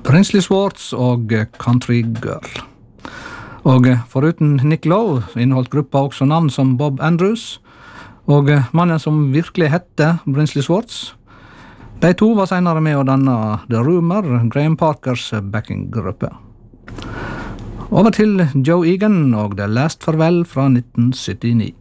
Princely Swartz og Country Girl. Og foruten Nick Lowe inneholdt gruppa også navn som Bob Andrews og mannen som virkelig hette Princely Swartz. De to var senere med å danne The Rumor, Graham Parkers backing-gruppe. Over til Joe Egan og The Last Farewell fra 1979.